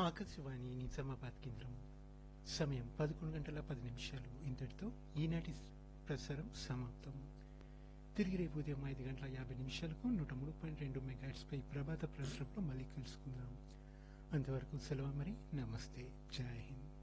ఆకాశవాణి నిజామాబాద్ కేంద్రం సమయం 11 గంటల 10 నిమిషాలు. ఇంతటితో ఈనాటి ప్రసారం సమాప్తం. తిరిగి రేపు ఉదయం 5 గంటల 50 నిమిషాలకు 103.2 మెగాహెర్ట్జ్ పై ప్రభాత ప్రసారంలో మళ్ళీ కలుసుకుందాం. అంతవరకు సెలవు. మరి నమస్తే, జై హింద్.